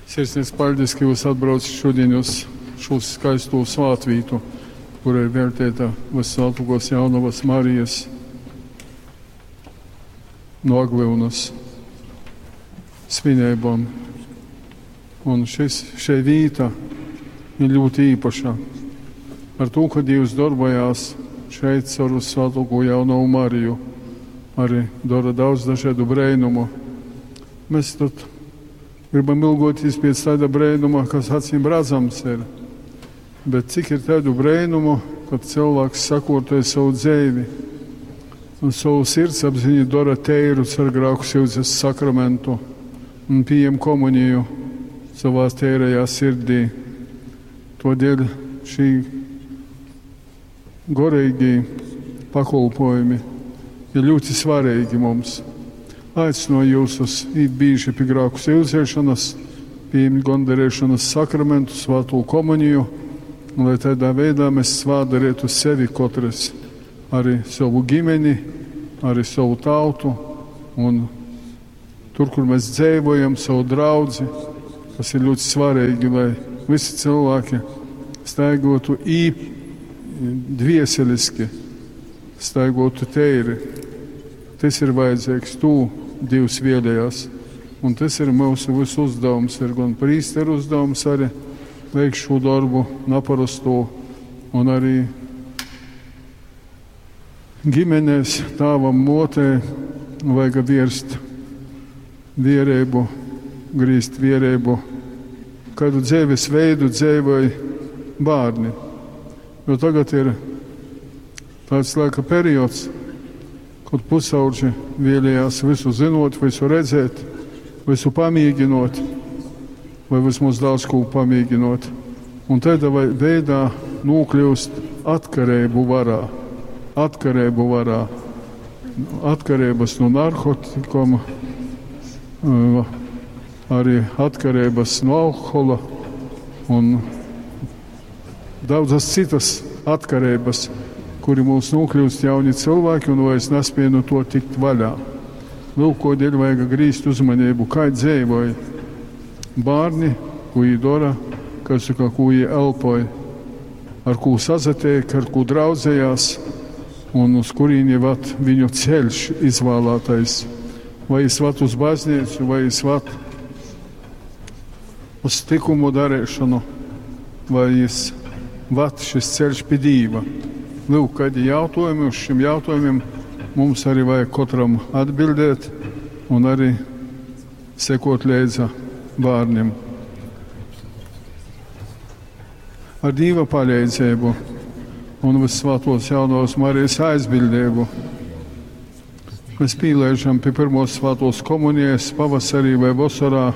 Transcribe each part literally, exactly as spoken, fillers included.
Sirsnieks paldies, ka jūs atbraucat šodien uz šo skaisto svētvītu, kurai vērtēta Visvētākās Jaunavas Marijas Noglevnas svinībām. Un šis, šī vīta ir ļoti īpaša. Ar to, ka Dievs darbojās šeit caur Visvētāko Jaunavu Mariju, arī dara daudz dažādu brēnumu. Mēs tad gribam ilgoties pēc tāda brēnuma, kas acīm redzams ir. Bet cik ir tādu brēnumu, kad cilvēks sakārtoja savu dzīvi un savu sirds apziņu dara teiru ar grēku sildzes sakramentu un pieņem komuniju savā teirajā sirdī. Todēļ šī gorīgi pakalpojumi ir ļoti svarīgi mums. Aicināju jūs uz īt bīži pie grēku sildzēšanas, pieņemt gandarēšanas sakramentu, svēto komuniju, un lai tādā veidā mēs svādarētu sevi katrs, arī savu ģimeni, arī savu tautu, un tur, kur mēs dzīvojam, savu draudzi, kas ir ļoti svarīgi, lai visi cilvēki staigotu īp dvieseliski, staigotu teiri. Tas ir vajadzīgs tū, Dievs vēlējās. Un tas ir mūsu visu uzdevums, ir gan prīsteru uzdevums arī veikt šo darbu naparasto, un arī ģimenēs tāvam motē vajag vērst vierību, grīst vierību, kādu dzīves veidu dzīvoja bērni. Jo tagad ir tāds laika periods, kad pusauģi vēlējās visu zinot, visu redzēt, visu pamēģinot, vai vismaz daudz ko pamēģinot. Un tādā veidā nokļūst atkarību varā, atkarību varā, atkarības no narkotikom, arī atkarības no alkohola un daudzas citas atkarības, kuri mūs nokļūst jauni cilvēki un vairs nespēj no to tikt vaļā. Lūk, kodēļ vajag grīzt uzmanību, kā dzīvoja bērni, ko viņi dara, kas, ko viņi elpoja, ar ko sazatiek, ar ko draudzējās un uz kurīni vat viņu ceļš izvēlētais. Vai es vat uz baznīcu, vai es vat uz tikumu darēšanu, vai es vat šis ceļš pie Dieva. Lūk, kādi jautājumi, uz šiem jautājumiem mums arī vajag katram atbildēt un arī sekot līdzi bērniem. Ar Dieva palīdzību un Visvētākās Jaunavas Marijas aizbildību mēs pīlēžam pie pirmos svētās komunijas pavasarī vai vasarā.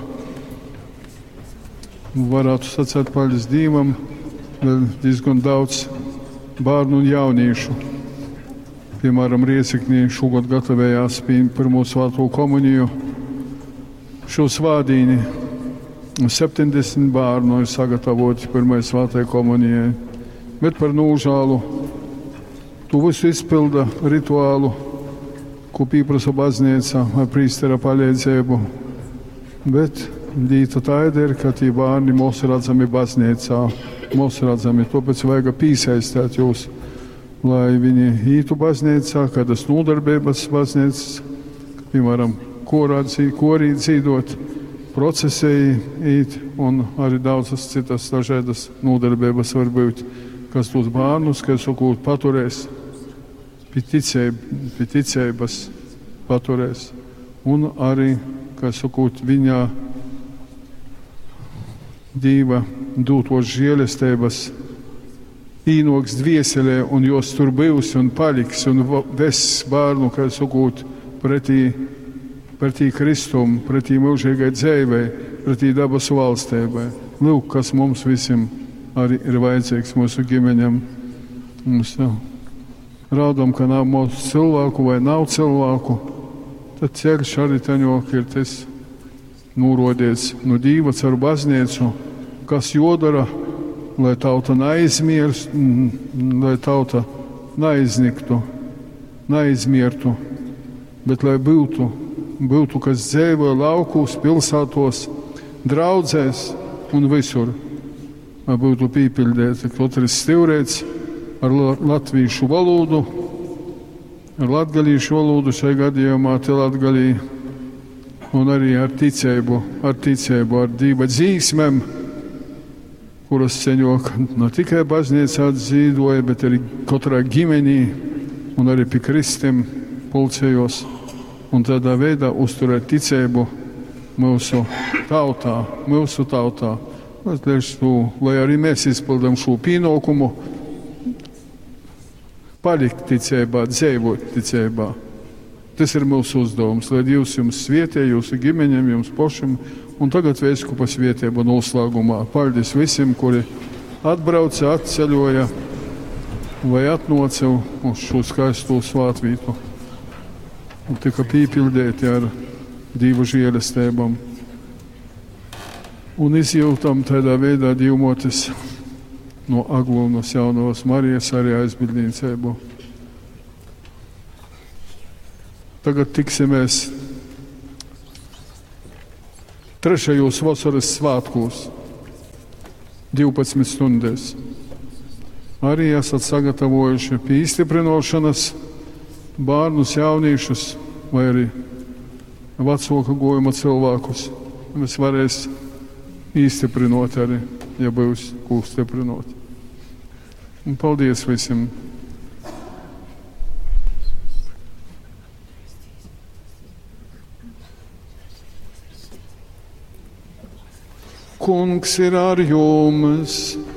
Varētu sacēt paldies Dievam, vēl diezgan daudz bērnu un jauniešu. Piemēram, Riesiknī šogad gatavējās pie pirmo svēto komuniju. Šo svādīni septiņdesmit bērnu ir sagatavoti pirmai svētai komunijai. Bet par nūžālu tu visu izpilda rituālu, ko pieprasa baznīca ar prīstera palīdzību. Bet dīta tāda ir, ka tie bērni mūs redzami baznīcā. Mūs redzami, tāpēc vajag pīsaistēt jūs, lai viņi ītu baznīcā, kādas nodarbības baznīcas, piemēram, korī dzīdot, procesēji īt un arī daudzas citas dažādas nodarbības var būt, kas tos bērnus, kas sakot, paturēs, pie ticības paturēs un arī, kas sakot, viņā Dieva dūtos žēlestības īnoks dvieselē un jos tur būs un paliks un ves bērnu, kā sakot, pretī, pretī Kristum, pretī mūžīgai dzīvei, pretī dabasu valstībai. Lūk, kas mums visiem arī ir vajadzīgs mūsu ģimeņam. Mums raudam, ka nav mūsu cilvēku vai nav cilvēku, tad ceļš arī taņok ir tas nūrodies no Dieva caur baznīcu, kas jodara, lai tauta neaizmirst, lai tauta neaizniktu, neaizmirtu, bet lai būtu, būtu kas dzīvo laukos, pilsētos, draudzēs un visur. Lai būtu pīpildēti katrs stivrēts ar latviešu valodu, ar latgalīšu valodu šai gadījumā te Latgalī, un arī ar ticību, ar ticību, ar Dīva dzīsmēm, kuras ceņo ne tikai baznīcā dzīvoja, bet arī katrā ģimenī un arī pie kristiem pulcējos, un tādā veidā uzturēt ticību mūsu tautā, mūsu tautā. Lai arī mēs izpildām šo pienākumu, palikt ticībā, dzīvot ticībā. Tas ir mūsu uzdevums, lai Dievs jums svētī, jūsu ģimeņiem, jums pašam, un tagad vīskupa svētība noslēgumā. Paldies visiem, kuri atbrauca, atceļoja vai atnoca uz šo skaisto svētvītu un tika pīpildēti ar Dieva žēlastībām. Un izjūtam tādā veidā Dievmotes no Aglūnas Jaunavas Marijas arī aizbildniecību. Tagad tiksimies trešajos vasaras svētkos, divpadsmit stundēs. Arī esat sagatavojuši pie izstiprināšanas bērnus, jauniešus vai arī vecāka gojuma cilvēkus. Mēs varēs izstiprināt arī, ja būs ko stiprināt. Un paldies visiem! Kungs ir ar jums!